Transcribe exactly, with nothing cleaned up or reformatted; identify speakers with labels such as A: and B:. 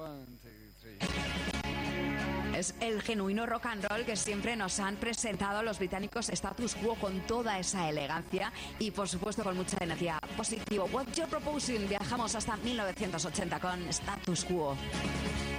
A: one, two, three.
B: Es el genuino rock and roll que siempre nos han presentado los británicos Status Quo, con toda esa elegancia y por supuesto con mucha energía positiva. What You're Proposing. Viajamos hasta mil novecientos ochenta con Status Quo.